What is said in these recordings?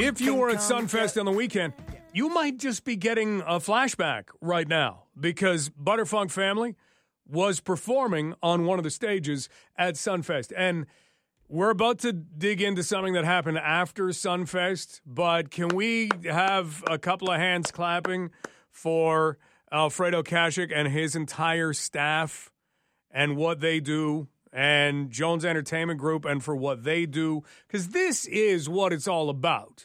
if you were at Sunfest on the weekend, you might just be getting a flashback right now because Butterfunk Family was performing on one of the stages at Sunfest. And we're about to dig into something that happened after Sunfest, but can we have a couple of hands clapping for Alfredo Kashik and his entire staff and what they do, and Jones Entertainment Group and for what they do? Because this is what it's all about.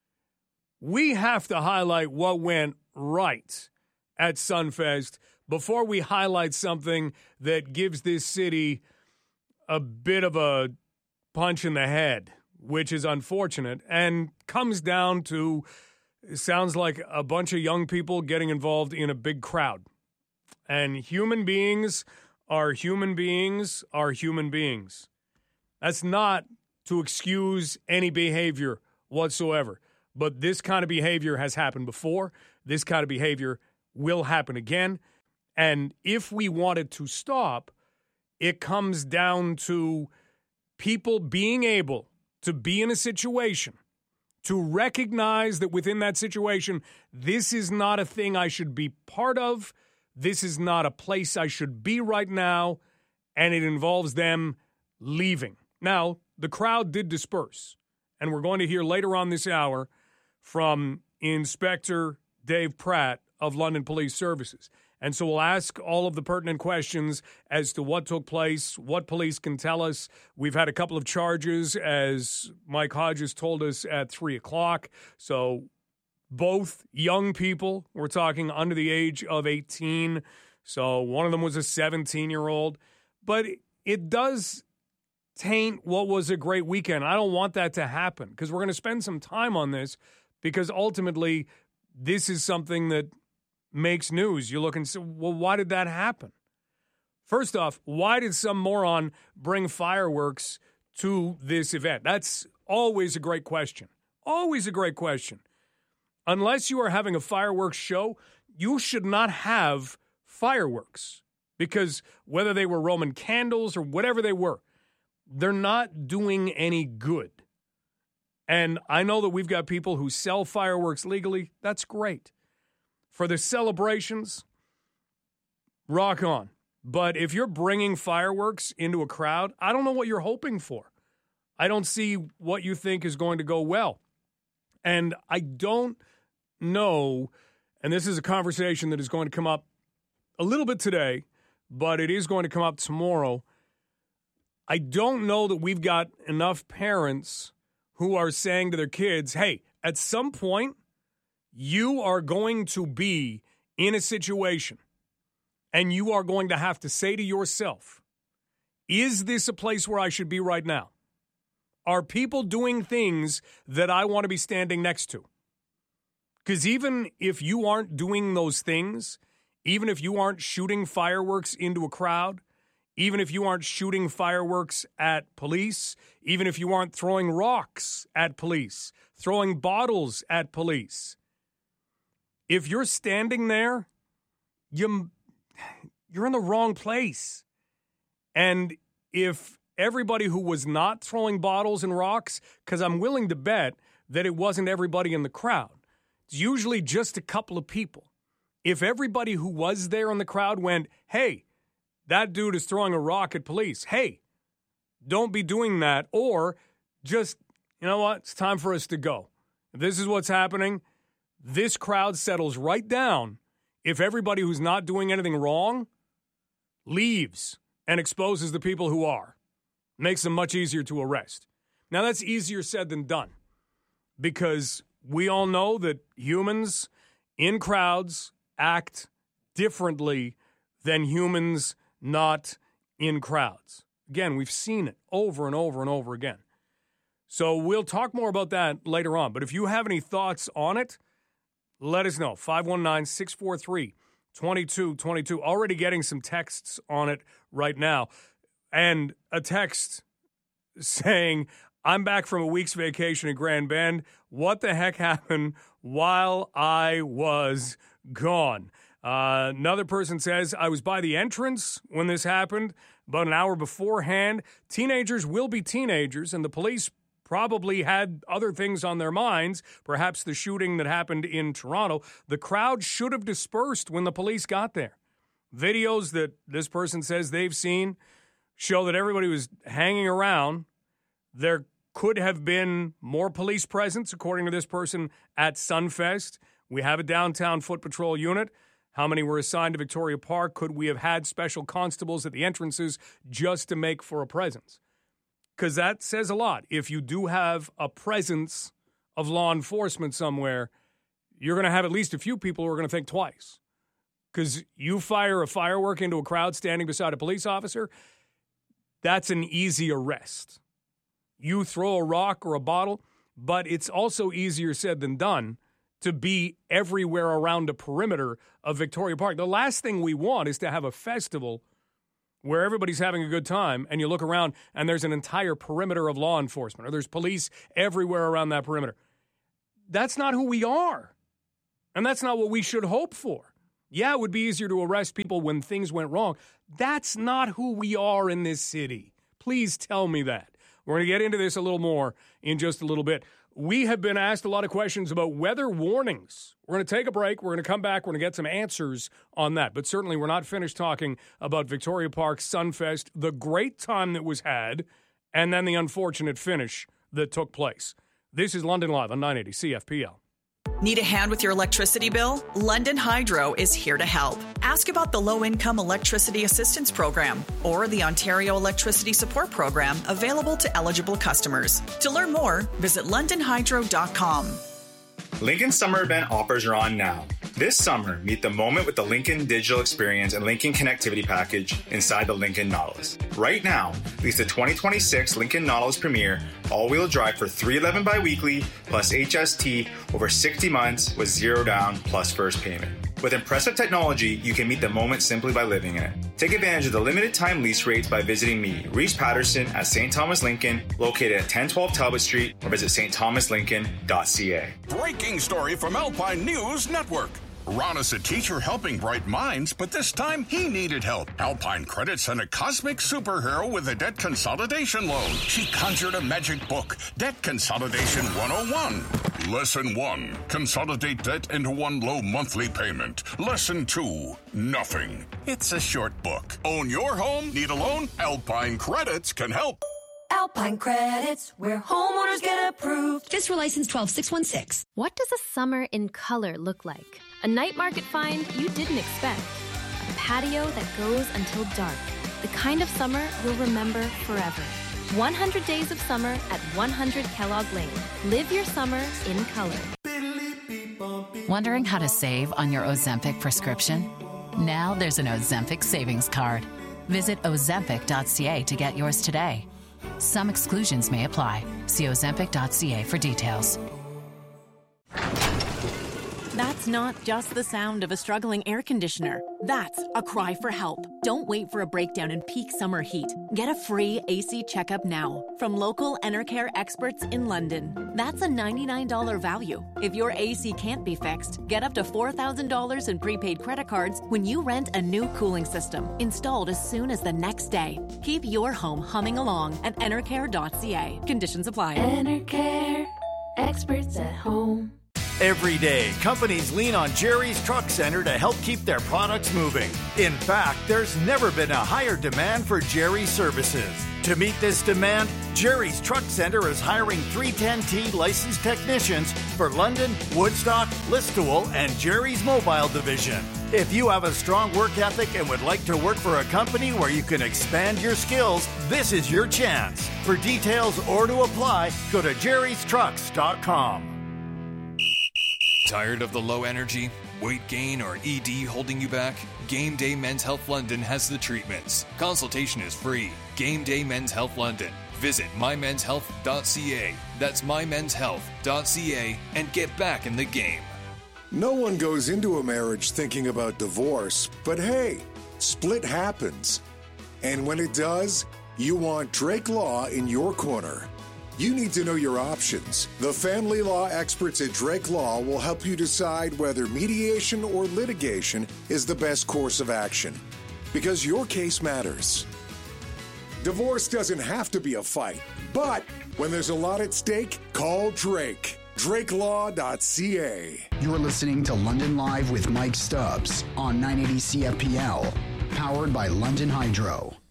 We have to highlight what went right at Sunfest before we highlight something that gives this city a bit of a punch in the head, which is unfortunate and comes down to, it sounds like a bunch of young people getting involved in a big crowd. And human beings are human beings are human beings. That's not to excuse any behavior whatsoever. But this kind of behavior has happened before. This kind of behavior will happen again. And if we wanted to stop, it comes down to people being able to be in a situation to recognize that within that situation, this is not a thing I should be part of. This is not a place I should be right now. And it involves them leaving. Now, the crowd did disperse. And we're going to hear later on this hour from Inspector Dave Pratt of London Police Services. And so we'll ask all of the pertinent questions as to what took place, what police can tell us. We've had a couple of charges, as Mike Hodges told us at 3 o'clock. So both young people, we're talking under the age of 18. So one of them was a 17-year-old. But it does taint what was a great weekend. I don't want that to happen because we're going to spend some time on this because ultimately this is something that makes news. You look and say, well, why did that happen? First off, why did some moron bring fireworks to this event? That's always a great question. Always a great question. Unless you are having a fireworks show, you should not have fireworks because whether they were Roman candles or whatever they were, they're not doing any good. And I know that we've got people who sell fireworks legally. That's great. For the celebrations, rock on. But if you're bringing fireworks into a crowd, I don't know what you're hoping for. I don't see what you think is going to go well. And I don't know, and this is a conversation that is going to come up a little bit today, but it is going to come up tomorrow. I don't know that we've got enough parents who are saying to their kids, hey, at some point, you are going to be in a situation and you are going to have to say to yourself, is this a place where I should be right now? Are people doing things that I want to be standing next to? Because even if you aren't doing those things, even if you aren't shooting fireworks into a crowd, even if you aren't shooting fireworks at police, even if you aren't throwing rocks at police, throwing bottles at police, if you're standing there, you're in the wrong place. And if everybody who was not throwing bottles and rocks, because I'm willing to bet that it wasn't everybody in the crowd. It's usually just a couple of people. If everybody who was there in the crowd went, hey, that dude is throwing a rock at police. Hey, don't be doing that. Or just, you know what? It's time for us to go. If this is what's happening, this crowd settles right down if everybody who's not doing anything wrong leaves and exposes the people who are. Makes them much easier to arrest. Now, that's easier said than done because we all know that humans in crowds act differently than humans not in crowds. Again, we've seen it over and over and over again. So we'll talk more about that later on. But if you have any thoughts on it, let us know. 519-643-2222. Already getting some texts on it right now. And a text saying, I'm back from a week's vacation in Grand Bend. What the heck happened while I was gone? Another person says, I was by the entrance when this happened, about an hour beforehand. Teenagers will be teenagers, and the police probably had other things on their minds, perhaps the shooting that happened in Toronto. The crowd should have dispersed when the police got there. Videos that this person says they've seen show that everybody was hanging around. There could have been more police presence, according to this person, at Sunfest. We have a downtown foot patrol unit. How many were assigned to Victoria Park? Could we have had special constables at the entrances just to make for a presence? Because that says a lot. If you do have a presence of law enforcement somewhere, you're going to have at least a few people who are going to think twice. Because you fire a firework into a crowd standing beside a police officer, that's an easy arrest. You throw a rock or a bottle, but it's also easier said than done to be everywhere around a perimeter of Victoria Park. The last thing we want is to have a festival where everybody's having a good time and you look around and there's an entire perimeter of law enforcement or there's police everywhere around that perimeter. That's not who we are. And that's not what we should hope for. Yeah, it would be easier to arrest people when things went wrong. That's not who we are in this city. Please tell me that. We're going to get into this a little more in just a little bit. We have been asked a lot of questions about weather warnings. We're going to take a break. We're going to come back. We're going to get some answers on that. But certainly we're not finished talking about Victoria Park Sunfest, the great time that was had, and then the unfortunate finish that took place. This is London Live on 980 CFPL. Need a hand with your electricity bill? London Hydro is here to help. Ask about the Low-Income Electricity Assistance Program or the Ontario Electricity Support Program available to eligible customers. To learn more, visit londonhydro.com. Lincoln's summer event offers are on now. This summer, meet the moment with the Lincoln Digital Experience and Lincoln Connectivity Package inside the Lincoln Nautilus. Right now, lease the 2026 Lincoln Nautilus Premier all-wheel drive for $311 bi-weekly plus HST over 60 months with zero down plus first payment. With impressive technology, you can meet the moment simply by living in it. Take advantage of the limited time lease rates by visiting me, Reese Patterson, at St. Thomas Lincoln, located at 1012 Talbot Street, or visit stthomaslincoln.ca. Breaking story from Alpine News Network. Ron is a teacher helping bright minds, but this time he needed help. Alpine Credit sent a cosmic superhero with a debt consolidation loan. She conjured a magic book, Debt Consolidation 101. Lesson 1, consolidate debt into one low monthly payment. Lesson 2, nothing. It's a short book. Own your home? Need a loan? Alpine Credits can help. Alpine Credits, where homeowners get approved. FSRA license 12616. What does a summer in color look like? A night market find you didn't expect. A patio that goes until dark. The kind of summer you'll remember forever. 100 days of summer at 100 Kellogg Lane. Live your summer in color. Wondering how to save on your Ozempic prescription? Now there's an Ozempic savings card. Visit ozempic.ca to get yours today. Some exclusions may apply. See ozempic.ca for details. That's not just the sound of a struggling air conditioner. That's a cry for help. Don't wait for a breakdown in peak summer heat. Get a free AC checkup now from local Enercare experts in London. That's a $99 value. If your AC can't be fixed, get up to $4,000 in prepaid credit cards when you rent a new cooling system, installed as soon as the next day. Keep your home humming along at enercare.ca. Conditions apply. Enercare, experts at home. Every day, companies lean on Jerry's Truck Center to help keep their products moving. In fact, there's never been a higher demand for Jerry's services. To meet this demand, Jerry's Truck Center is hiring 310T licensed technicians for London, Woodstock, Listowel, and Jerry's Mobile Division. If you have a strong work ethic and would like to work for a company where you can expand your skills, this is your chance. For details or to apply, go to jerrystrucks.com. Tired of the low energy, weight gain, or ED holding you back? Game Day Men's Health London has the treatments. Consultation is free. Game Day Men's Health London. Visit mymenshealth.ca. That's mymenshealth.ca and get back in the game. No one goes into a marriage thinking about divorce, but hey, split happens. And when it does, you want Drake Law in your corner. You need to know your options. The family law experts at Drake Law will help you decide whether mediation or litigation is the best course of action, because your case matters. Divorce doesn't have to be a fight, but When there's a lot at stake, call Drake. DrakeLaw.ca. You're listening to London Live with Mike Stubbs on 980 CFPL, powered by London Hydro.